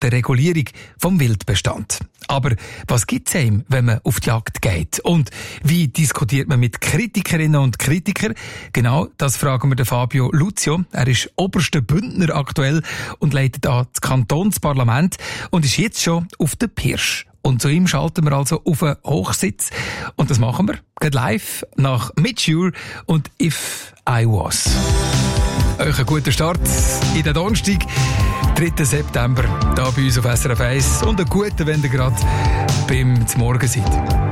der Regulierung vom Wildbestand. Aber was gibt's einem, wenn man auf die Jagd geht? Und wie diskutiert man mit Kritikerinnen und Kritikern? Genau, das fragen wir den Fabio Luzio. Er ist oberster Bündner aktuell und leitet an das Kantonsparlament und ist jetzt schon auf der Pirsch. Und zu ihm schalten wir also auf einen Hochsitz. Und das machen wir gerade live nach Mature und If I Was. Euch einen guten Start in den Donnerstag, 3. September, hier bei uns auf SRF 1. Und einen guten, wenn ihr gerade beim Morgen seid.